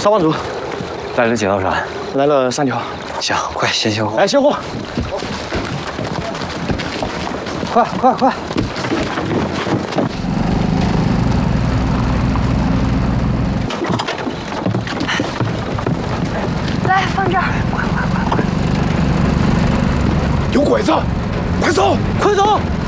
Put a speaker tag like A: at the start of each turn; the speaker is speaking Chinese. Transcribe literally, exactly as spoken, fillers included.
A: 消防组
B: 来了几条船？
A: 来了三条。
B: 行，快先卸货。
A: 来卸货。快快快！
C: 来，放这儿。快快快快！
D: 有鬼子！快走！
A: 快走！